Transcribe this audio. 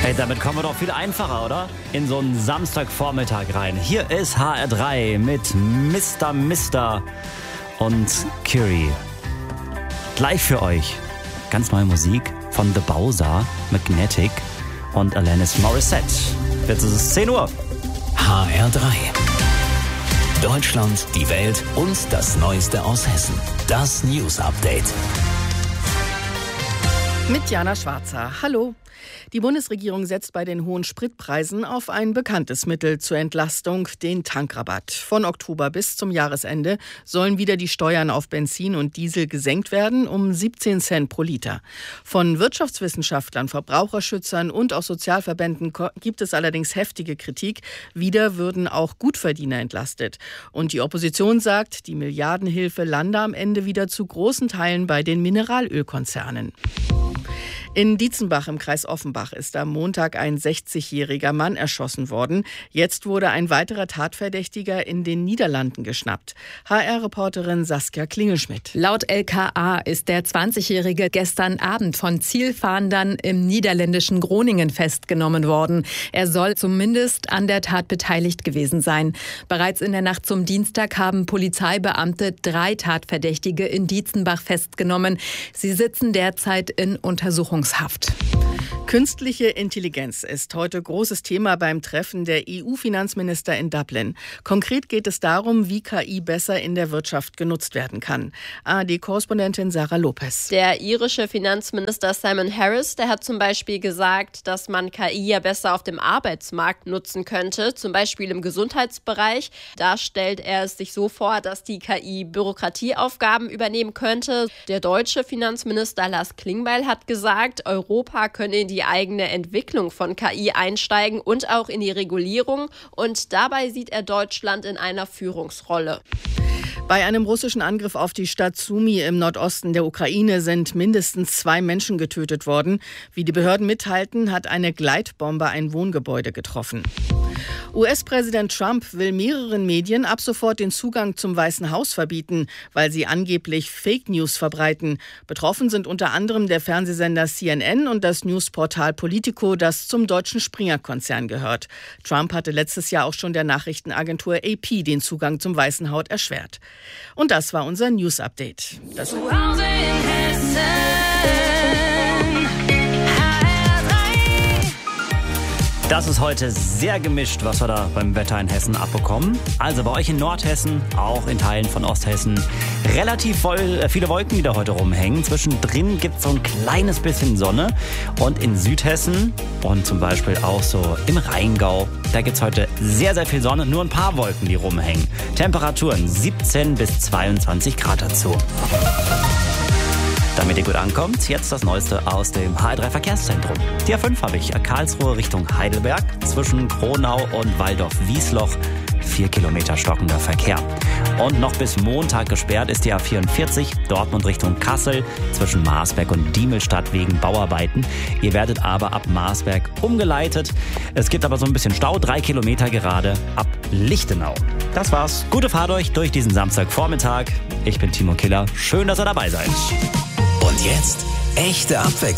Hey, damit kommen wir doch viel einfacher, oder? In so einen Samstagvormittag rein. Hier ist HR3 mit Mr. und Curie. Gleich für euch ganz neue Musik von The Bowser, Magnetic und Alanis Morissette. Jetzt ist es 10 Uhr. HR3. Deutschland, die Welt und das Neueste aus Hessen. Das News Update. Mit Jana Schwarzer. Hallo. Die Bundesregierung setzt bei den hohen Spritpreisen auf ein bekanntes Mittel zur Entlastung, den Tankrabatt. Von Oktober bis zum Jahresende sollen wieder die Steuern auf Benzin und Diesel gesenkt werden, um 17 Cent pro Liter. Von Wirtschaftswissenschaftlern, Verbraucherschützern und auch Sozialverbänden gibt es allerdings heftige Kritik. Wieder würden auch Gutverdiener entlastet. Und die Opposition sagt, die Milliardenhilfe lande am Ende wieder zu großen Teilen bei den Mineralölkonzernen. In Dietzenbach im Kreis Offenbach ist am Montag ein 60-jähriger Mann erschossen worden. Jetzt wurde ein weiterer Tatverdächtiger in den Niederlanden geschnappt. HR-Reporterin Saskia Klingelschmidt. Laut LKA ist der 20-Jährige gestern Abend von Zielfahndern im niederländischen Groningen festgenommen worden. Er soll zumindest an der Tat beteiligt gewesen sein. Bereits in der Nacht zum Dienstag haben Polizeibeamte 3 Tatverdächtige in Dietzenbach festgenommen. Sie sitzen derzeit in Untersuchungshaft. Künstliche Intelligenz ist heute großes Thema beim Treffen der EU-Finanzminister in Dublin. Konkret geht es darum, wie KI besser in der Wirtschaft genutzt werden kann. ARD-Korrespondentin Sarah Lopez. Der irische Finanzminister Simon Harris, der hat zum Beispiel gesagt, dass man KI ja besser auf dem Arbeitsmarkt nutzen könnte, zum Beispiel im Gesundheitsbereich. Da stellt er es sich so vor, dass die KI Bürokratieaufgaben übernehmen könnte. Der deutsche Finanzminister Lars Klingbeil hat gesagt, Europa könne in die eigene Entwicklung von KI einsteigen und auch in die Regulierung. Und dabei sieht er Deutschland in einer Führungsrolle. Bei einem russischen Angriff auf die Stadt Sumy im Nordosten der Ukraine sind mindestens 2 Menschen getötet worden. Wie die Behörden mitteilten, hat eine Gleitbombe ein Wohngebäude getroffen. US-Präsident Trump will mehreren Medien ab sofort den Zugang zum Weißen Haus verbieten, weil sie angeblich Fake News verbreiten. Betroffen sind unter anderem der Fernsehsender CNN und das Newsportal Politico, das zum deutschen Springer-Konzern gehört. Trump hatte letztes Jahr auch schon der Nachrichtenagentur AP den Zugang zum Weißen Haus erschwert. Und das war unser News-Update. Das ist heute sehr gemischt, was wir da beim Wetter in Hessen abbekommen. Also bei euch in Nordhessen, auch in Teilen von Osthessen, relativ viele Wolken, die da heute rumhängen. Zwischendrin gibt es so ein kleines bisschen Sonne. Und in Südhessen und zum Beispiel auch so im Rheingau, da gibt es heute sehr, sehr viel Sonne, nur ein paar Wolken, die rumhängen. Temperaturen 17 bis 22 Grad dazu. Damit ihr gut ankommt, jetzt das Neueste aus dem HR3 Verkehrszentrum. Die A5 habe ich, Karlsruhe Richtung Heidelberg, zwischen Kronau und Waldorf-Wiesloch, 4 Kilometer stockender Verkehr. Und noch bis Montag gesperrt ist die A44, Dortmund Richtung Kassel, zwischen Marsberg und Diemelstadt wegen Bauarbeiten. Ihr werdet aber ab Marsberg umgeleitet. Es gibt aber so ein bisschen Stau, 3 Kilometer gerade ab Lichtenau. Das war's. Gute Fahrt euch durch diesen Samstagvormittag. Ich bin Timo Killer. Schön, dass ihr dabei seid. Und jetzt echte Abwechslung.